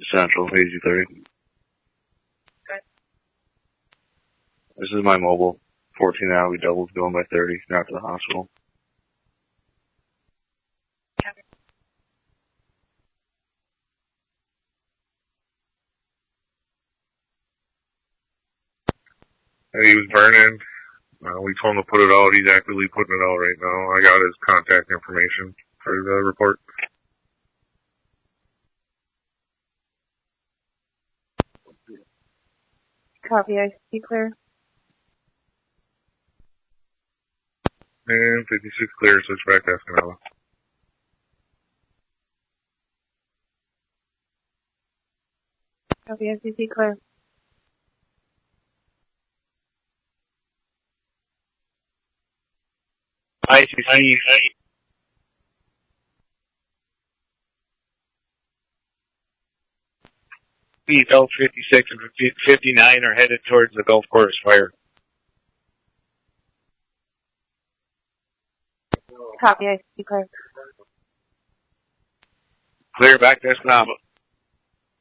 Central, Hazy 30. This is my mobile. 14 now, we doubled going by 30, not to the hospital. And he was burning. We told him to put it out. He's actively putting it out right now. I got his contact information for the report. Copy, I see clear. And 56 clear, switch back to Escanaba. Copy, I see clear. ICC. Belt 56 and 59 are headed towards the golf course fire. Copy, I see clear. Clear back to Escanaba.